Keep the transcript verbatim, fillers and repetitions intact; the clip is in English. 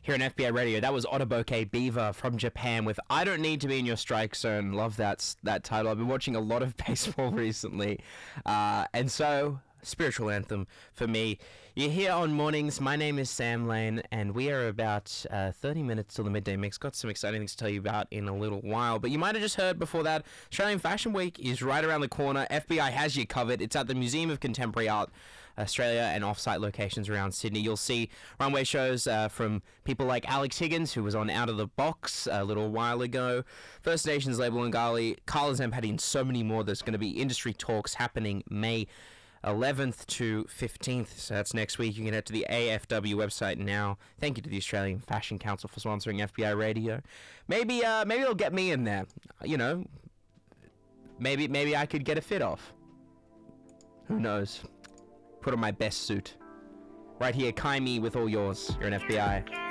here on F B I Radio. That was Otoboke Beaver from Japan with I Don't Need to Be in Your Strike Zone. Love that that title. I've been watching a lot of baseball recently. Uh, and so, spiritual anthem for me. You're here on Mornings. My name is Sam Lane, and we are about uh, thirty minutes till the midday mix. Got some exciting things to tell you about in a little while. But you might have just heard before that, Australian Fashion Week is right around the corner. F B I has you covered. It's at the Museum of Contemporary Art Australia and off-site locations around Sydney. You'll see runway shows uh, from people like Alex Higgins, who was on Out of the Box a little while ago, First Nations Label and Gali, Carla Zampatti, and so many more. There's going to be industry talks happening May eleventh to fifteenth, so that's next week. You can head to the A F W website now. Thank you to the Australian Fashion Council for sponsoring F B I Radio. Maybe, uh, maybe they'll get me in there. You know, maybe, maybe I could get a fit off. Who knows? Put on my best suit. Right here, Kai Me with All Yours. You're an F B I.